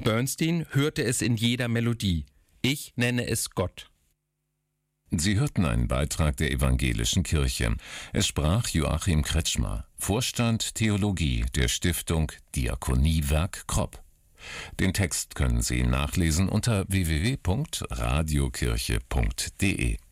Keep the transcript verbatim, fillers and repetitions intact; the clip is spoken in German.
Bernstein hörte es in jeder Melodie. Ich nenne es Gott. Sie hörten einen Beitrag der Evangelischen Kirche. Es sprach Joachim Kretschmer, Vorstand Theologie der Stiftung Diakoniewerk Kropp. Den Text können Sie nachlesen unter w w w punkt radiokirche punkt d e.